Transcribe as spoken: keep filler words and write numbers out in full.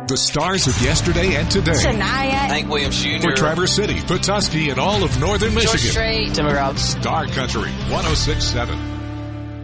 The stars of yesterday and today. Shania. Hank Williams Junior For Traverse City, Petoskey, and all of northern Michigan. Strait. Timmy Routes. Star Country, one oh six point seven.